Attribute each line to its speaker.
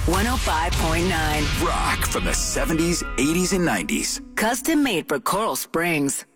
Speaker 1: 105.9.
Speaker 2: Rock from the 70s, 80s, and 90s.
Speaker 1: Custom made for Coral Springs.